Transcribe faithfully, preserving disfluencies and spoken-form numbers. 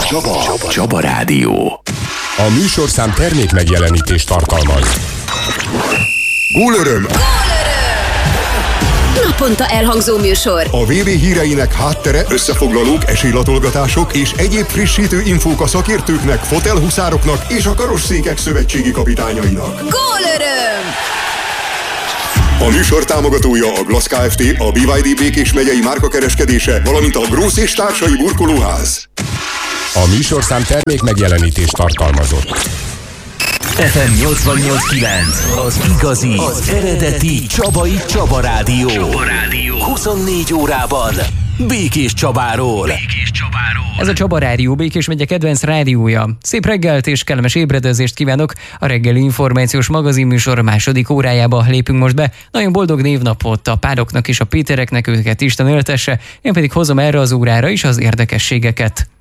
Csaba. Csaba. Csaba Rádió. A műsorszám termék megjelenítést tartalmaz. Gólöröm! Naponta elhangzó műsor. A vé bé híreinek háttere, összefoglalók, esélylatolgatások és egyéb frissítő infók a szakértőknek, fotelhuszároknak és a karosszékek szövetségi kapitányainak. Gólöröm! A műsor támogatója a Glass Kft., a bé vé dé Békés megyei márkakereskedése, valamint a Grósz és társai burkolóház. A műsorszám termék megjelenítést tartalmazott. ef em nyolcvannyolc kilenc, az igazi, az eredeti Csabai Csaba Rádió. Csaba Rádió. huszonnégy órában Békés Csabáról. Békés Csabáról. Ez a Csaba Rádió, Békés megye kedvenc rádiója. Szép reggelt és kellemes ébredezést kívánok. A reggeli információs magazinműsor második órájába lépünk most be. Nagyon boldog névnapot a pároknak és a Pétereknek, őket Isten éltesse. Én pedig hozom erre az órára is az érdekességeket.